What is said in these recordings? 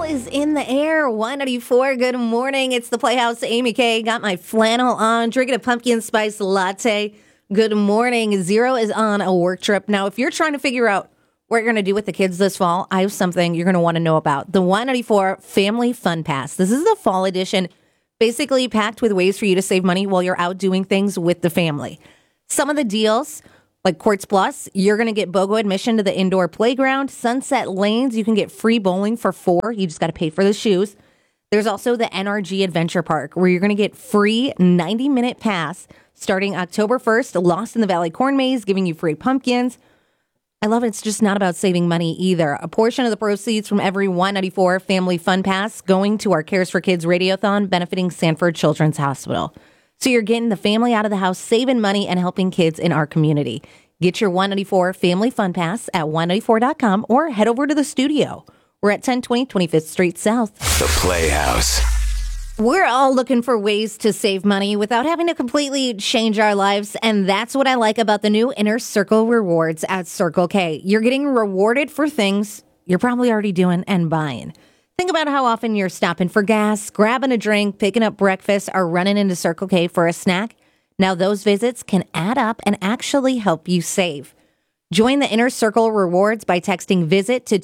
is in the air. 194. Good morning. It's the Playhouse. Amy K. Got my flannel on, drinking a pumpkin spice latte. Good morning. Zero is on a work trip. Now, if you're trying to figure out what you're going to do with the kids this fall, I have something you're going to want to know about. The 194 Family Fun Pass. This is the fall edition, basically packed with ways for you to save money while you're out doing things with the family. Some of the deals, like Quartz Plus, you're going to get BOGO admission to the indoor playground. Sunset Lanes, you can get free bowling for $4. You just got to pay for the shoes. There's also the NRG Adventure Park, where you're going to get free 90-minute pass starting October 1st. Lost in the Valley Corn Maze, giving you free pumpkins. I love it. It's just not about saving money either. A portion of the proceeds from every 194 Family Fun Pass going to our Cares for Kids Radiothon benefiting Sanford Children's Hospital. So you're getting the family out of the house, saving money, and helping kids in our community. Get your 194 Family Fun Pass at 194.com or head over to the studio. We're at 1020 25th Street South. The Playhouse. We're all looking for ways to save money without having to completely change our lives, and that's what I like about the new Inner Circle rewards at Circle K. You're getting rewarded for things you're probably already doing and buying. Think about how often you're stopping for gas, grabbing a drink, picking up breakfast, or running into Circle K for a snack. Now those visits can add up and actually help you save. Join the Inner Circle rewards by texting VISIT to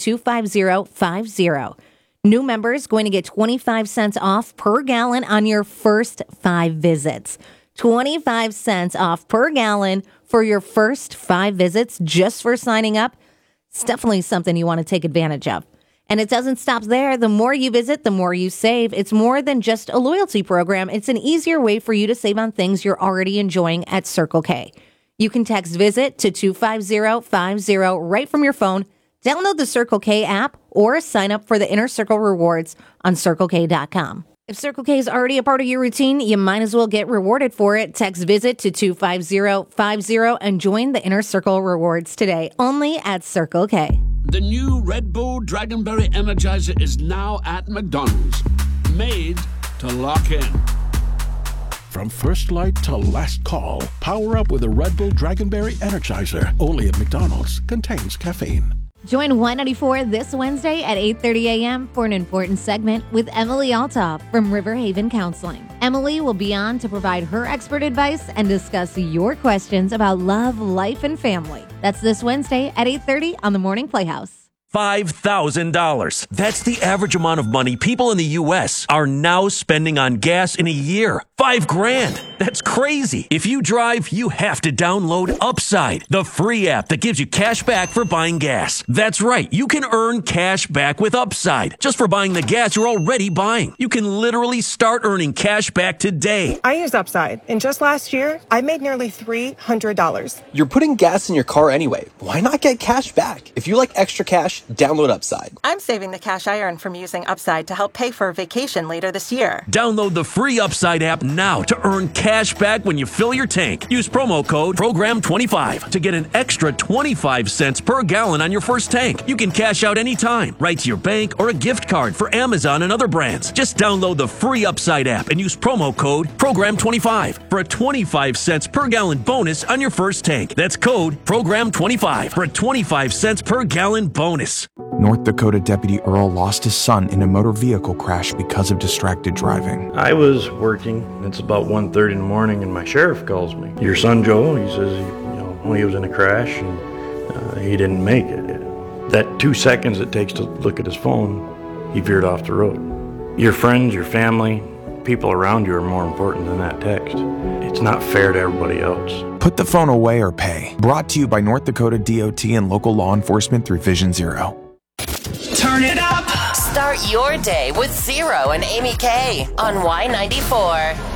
25050. New members going to get 25 cents off per gallon on your first 5 visits. 25 cents off per gallon for your first 5 visits just for signing up. It's definitely something you want to take advantage of. And it doesn't stop there. The more you visit, the more you save. It's more than just a loyalty program. It's an easier way for you to save on things you're already enjoying at Circle K. You can text VISIT to 25050 right from your phone. Download the Circle K app or sign up for the Inner Circle rewards on CircleK.com. If Circle K is already a part of your routine, you might as well get rewarded for it. Text VISIT to 25050 and join the Inner Circle rewards today, only at Circle K. The new Red Bull Dragonberry Energizer is now at McDonald's. Made to lock in. From first light to last call, power up with a Red Bull Dragonberry Energizer. Only at McDonald's. Contains caffeine. Join 194 this Wednesday at 8:30 a.m. for an important segment with Emily Altoff from River Haven Counseling. Emily will be on to provide her expert advice and discuss your questions about love, life, and family. That's this Wednesday at 8:30 on the Morning Playhouse. $5,000. That's the average amount of money people in the U.S. are now spending on gas in a year. $5,000. That's crazy. If you drive, you have to download Upside, the free app that gives you cash back for buying gas. That's right. You can earn cash back with Upside just for buying the gas you're already buying. You can literally start earning cash back today. I use Upside, and just last year, I made nearly $300. You're putting gas in your car anyway. Why not get cash back? If you like extra cash, download Upside. I'm saving the cash I earn from using Upside to help pay for a vacation later this year. Download the free Upside app now to earn cash back when you fill your tank. Use promo code PROGRAM25 to get an extra 25 cents per gallon on your first tank. You can cash out anytime, right to your bank or a gift card for Amazon and other brands. Just download the free Upside app and use promo code PROGRAM25 for a 25 cents per gallon bonus on your first tank. That's code PROGRAM25 for a 25 cents per gallon bonus. North Dakota Deputy Earl lost his son in a motor vehicle crash because of distracted driving. I was working. It's about 1:30 in the morning, and my sheriff calls me. Your son Joe, he says, he was in a crash and he didn't make it. That 2 seconds it takes to look at his phone, he veered off the road. Your friends, your family, people around you are more important than that text. It's not fair to everybody else. Put the phone away or pay. Brought to you by North Dakota DOT and local law enforcement through Vision Zero. Turn it up. Start your day with Zero and Amy K on Y94.